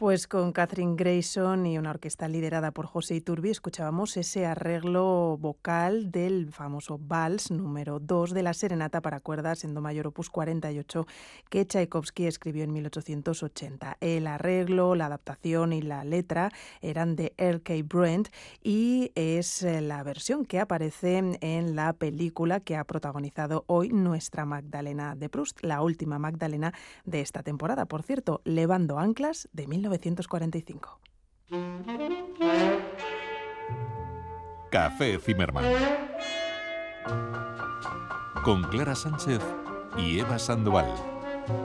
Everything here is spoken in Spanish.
Pues con Catherine Grayson y una orquesta liderada por José Iturbi escuchábamos ese arreglo vocal del famoso Vals número 2 de la Serenata para cuerdas en do mayor opus 48 que Tchaikovsky escribió en 1880. El arreglo, la adaptación y la letra eran de Earl K. Brent y es la versión que aparece en la película que ha protagonizado hoy nuestra Magdalena de Proust, la última Magdalena de esta temporada, por cierto, Levando anclas, de 1945. Café Zimmermann. Con Clara Sánchez y Eva Sandoval.